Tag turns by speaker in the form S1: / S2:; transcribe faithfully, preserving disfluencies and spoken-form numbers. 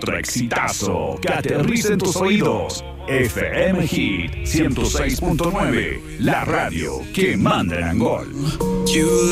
S1: otro exitazo que aterriza en tus oídos. F M Hit ciento seis punto nueve, la radio que manda en Angol.